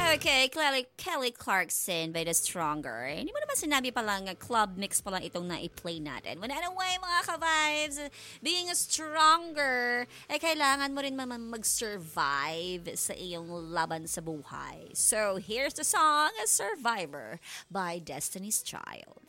Okay, Kelly Clarkson by The Stronger. Hindi mo naman sinabi pa lang, club mix pa lang itong na-play natin. But anyway, mga ka-vibes, being stronger, kailangan mo rin mag-survive sa iyong laban sa buhay. So, here's the song, Survivor by Destiny's Child.